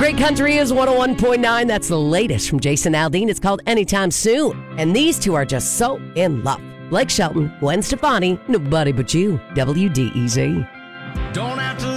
Great Country is 101.9. That's the latest from Jason Aldean. It's called Anytime Soon. And these two are just so in love. Blake Shelton, Gwen Stefani, Nobody But You, WDEZ. Don't have to